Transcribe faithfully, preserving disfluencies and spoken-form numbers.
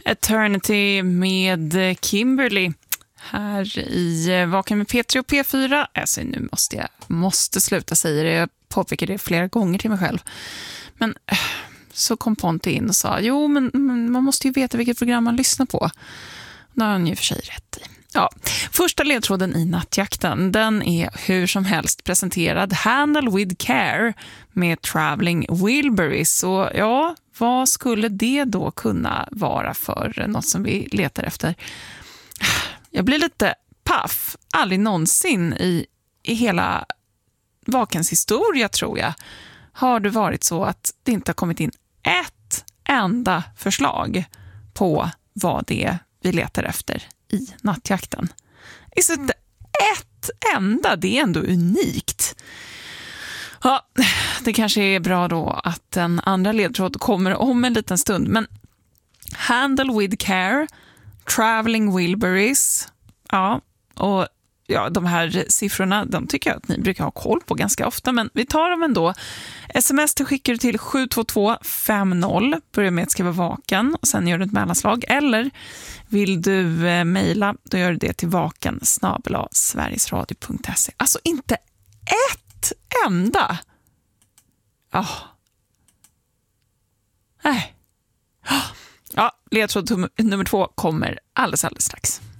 Eternity med Kimberly här i Vaken med P tre och P fyra. Alltså, nu måste jag måste sluta säga det. Jag påpekar det flera gånger till mig själv. Men så kom Ponte in och sa, jo men, men man måste ju veta vilket program man lyssnar på. Det har han ju för sig rätt i. Ja, första ledtråden i nattjakten, den är hur som helst presenterad. Handle with care med Traveling Wilburys. Och ja, vad skulle det då kunna vara för något som vi letar efter? Jag blir lite paff. Aldrig någonsin i, i hela Vakens historia, tror jag, har det varit så att det inte har kommit in ett enda förslag på vad det är vi letar efter i nattjakten. Är så ett enda, det är ändå unikt. Ja, det kanske är bra då att en andra ledtråd kommer om en liten stund, men Handle with care, Traveling Wilburys, ja, och ja, de här siffrorna, de tycker jag att ni brukar ha koll på ganska ofta, men vi tar dem ändå. Sms till skickar du till sju två två fem noll, börjar med att skriva vaken och sen gör du ett mellanslag, eller vill du eh, mejla, då gör du det till vaken snabel-a sverigesradio punkt se. Alltså inte ett enda. Ja. Nej. Ja, ledtråd nummer två kommer alldeles alldeles strax.